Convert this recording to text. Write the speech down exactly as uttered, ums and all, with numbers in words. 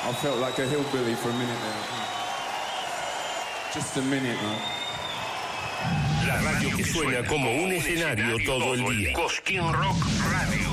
I felt like a hillbilly for a minute there. Just a minute, man. La radio que suena como un escenario todo el día. Cosquín Rock Radio.